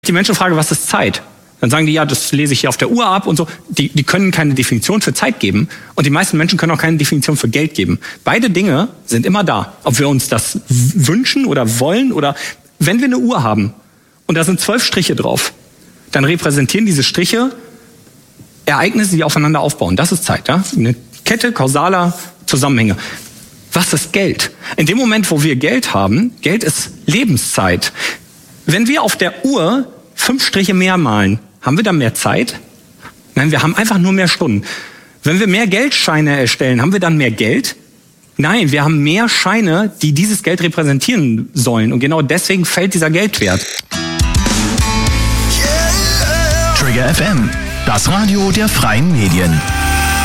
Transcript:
Die Menschen fragen, was ist Zeit? Dann sagen die, ja, das lese ich hier auf der Uhr ab und so. Die können keine Definition für Zeit geben. Und die meisten Menschen können auch keine Definition für Geld geben. Beide Dinge sind immer da. Ob wir uns das wünschen oder wollen oder wenn wir eine Uhr haben und da sind 12 Striche drauf, dann repräsentieren diese Striche Ereignisse, die aufeinander aufbauen. Das ist Zeit, ja? Eine Kette kausaler Zusammenhänge. Was ist Geld? In dem Moment, wo wir Geld haben, Geld ist Lebenszeit. Wenn wir auf der Uhr 5 Striche mehr malen, haben wir dann mehr Zeit? Nein, wir haben einfach nur mehr Stunden. Wenn wir mehr Geldscheine erstellen, haben wir dann mehr Geld? Nein, wir haben mehr Scheine, die dieses Geld repräsentieren sollen. Und genau deswegen fällt dieser Geldwert. Trigger FM, das Radio der freien Medien.